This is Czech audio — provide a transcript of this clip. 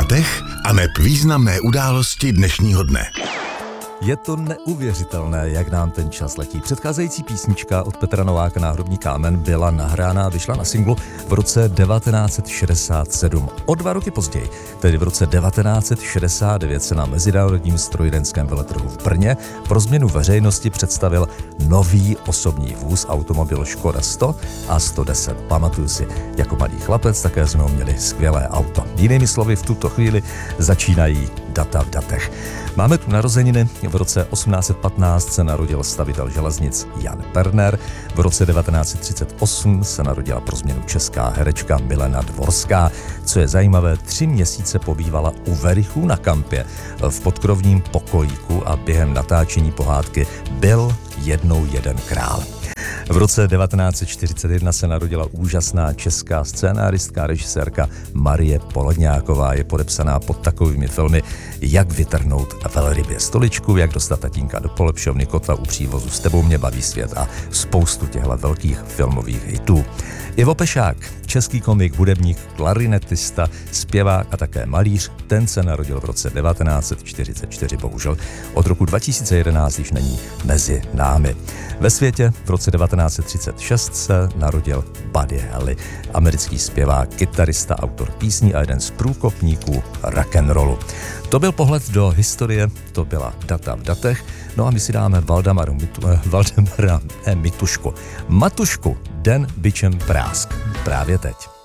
datech a neb významné události dnešního dne. Je to neuvěřitelné, jak nám ten čas letí. Předcházející písnička od Petra Nováka Náhrobní kámen byla nahrána a vyšla na singlu v roce 1967. O 2 roky později, tedy v roce 1969, se na Mezinárodním strojírenském veletrhu v Brně pro změnu veřejnosti představil nový osobní vůz automobil Škoda 100 a 110. Pamatuju si, jako malý chlapec také jsme měli skvělé auto. Jinými slovy, v tuto chvíli začínají data v datech. Máme tu narozeniny. V roce 1815 se narodil stavitel železnic Jan Perner. V roce 1938 se narodila pro změnu česká herečka Milena Dvorská. Co je zajímavé, 3 měsíce pobývala u Verichů na kampě v podkrovním pokojíku a během natáčení pohádky Byl jednou jeden král. V roce 1941 se narodila úžasná česká scénáristka a režisérka Marie Poledňáková. Je podepsaná pod takovými filmy Jak vytrhnout velrybě stoličku, Jak dostat tatínka do polepšovny, Kotva u přívozu, S tebou mě baví svět a spoustu těchto velkých filmových hitů. Ivo Pešák, český komik, hudebník, klarinetista, zpěvák a také malíř, ten se narodil v roce 1944, bohužel od roku 2011 již není mezi námi. Ve světě v roce 1936 se narodil Buddy Holly, americký zpěvák, kytarista, autor písní a jeden z průkopníků rock'n'rollu. To byl pohled do historie, to byla data v datech, no a my si dáme Matušku, Den bičem prásk, právě teď.